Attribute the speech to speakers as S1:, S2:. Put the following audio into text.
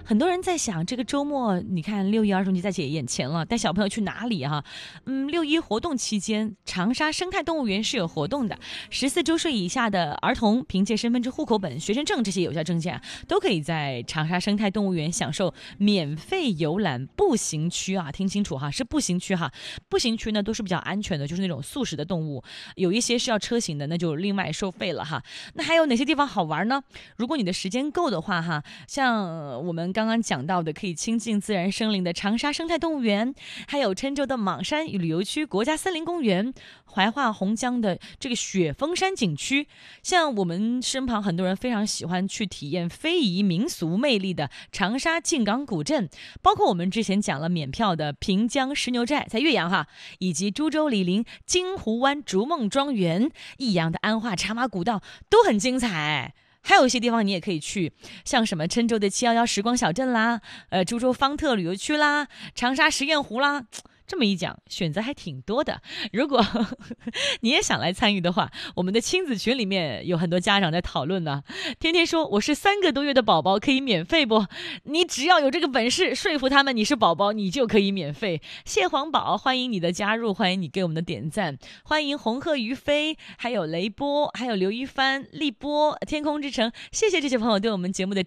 S1: 很多人在想，这个周末你看6·1儿童节在眼前了，带小朋友去哪里哈？6·1活动期间，长沙生态动物园是有活动的。14周岁以下的儿童，凭借身份证、户口本、学生证这些有效证件，都可以在长沙生态动物园享受免费游览步行区啊！听清楚哈，是步行区哈。步行区呢都是比较安全的，就是那种素食的动物，有一些是要车行的，那就另外收费了哈。那还有哪些地方好玩呢？如果你的时间够的话哈，像我们刚刚讲到的可以亲近自然生灵的长沙生态动物园，还有郴州的莽山旅游区国家森林公园，怀化洪江的这个雪峰山景区，像我们身旁很多人非常喜欢去体验非遗民俗魅力的长沙靖港古镇，包括我们之前讲了免票的平江石牛寨在岳阳哈，以及株洲李林金湖湾逐梦庄园，益阳的安化茶马古道都很精彩。还有一些地方你也可以去，像什么郴州的711时光小镇啦，株洲方特旅游区啦，长沙实验湖啦。这么一讲，选择还挺多的。如果你也想来参与的话，我们的亲子群里面有很多家长在讨论呢。天天说我是3个多月的宝宝，可以免费不？你只要有这个本事说服他们你是宝宝，你就可以免费。谢黄宝，欢迎你的加入，欢迎你给我们的点赞，欢迎红鹤于飞，还有雷波，还有刘一帆、立波、天空之城，谢谢这些朋友对我们节目的